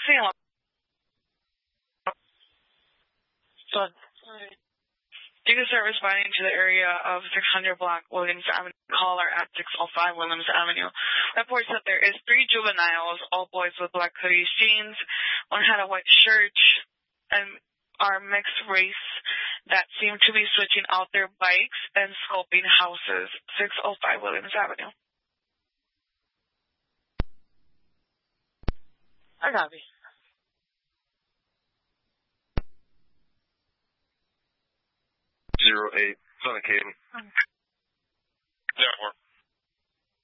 Salem. So, you can start responding to the area of 600 block Williams Avenue. Caller at 605 Williams Avenue. Reports that there is 3 juveniles, all boys with black hoodies, jeans. One had a white shirt and are mixed race that seem to be switching out their bikes and scoping houses. 605 Williams Avenue. I copy. 08, Son of Caden. Yeah,